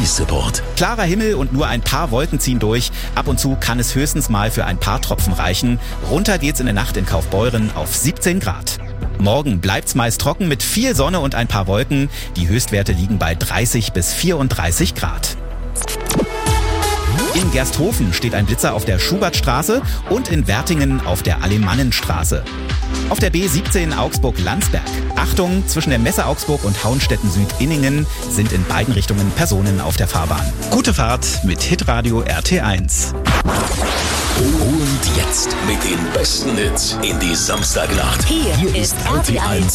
Support. Klarer Himmel und nur ein paar Wolken ziehen durch. Ab und zu kann es höchstens mal für ein paar Tropfen reichen. Runter geht's in der Nacht in Kaufbeuren auf 17 Grad. Morgen bleibt's meist trocken mit viel Sonne und ein paar Wolken. Die Höchstwerte liegen bei 30 bis 34 Grad. In Gersthofen steht ein Blitzer auf der Schubertstraße und in Wertingen auf der Alemannenstraße. Auf der B17 Augsburg-Landsberg. Achtung, zwischen der Messe Augsburg und Hauenstetten-Süd-Inningen sind in beiden Richtungen Personen auf der Fahrbahn. Gute Fahrt mit Hitradio RT1. Und jetzt mit den besten Hits in die Samstagnacht. Hier ist RT1